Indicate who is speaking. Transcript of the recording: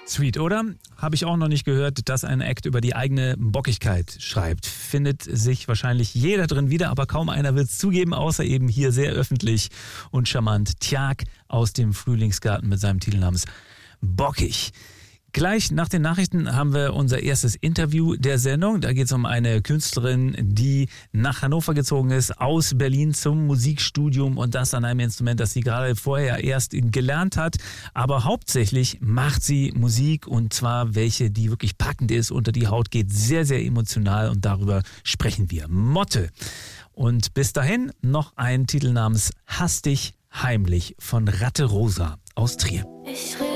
Speaker 1: Sweet, oder? Habe ich auch noch nicht gehört, dass ein Act über die eigene Bockigkeit schreibt. Findet sich wahrscheinlich jeder drin wieder, aber kaum einer wird es zugeben, außer eben hier sehr öffentlich und charmant Tjag aus dem Frühlingsgarten mit seinem Titel namens Bockig. Gleich nach den Nachrichten haben wir unser erstes Interview der Sendung. Da geht es um eine Künstlerin, die nach Hannover gezogen ist, aus Berlin zum Musikstudium und das an einem Instrument, das sie gerade vorher erst gelernt hat. Aber hauptsächlich macht sie Musik und zwar welche, die wirklich packend ist, unter die Haut geht, sehr, sehr emotional und darüber sprechen wir. Motte. Und bis dahin noch ein Titel namens Hastig heimlich von Ratte Rosa aus Trier.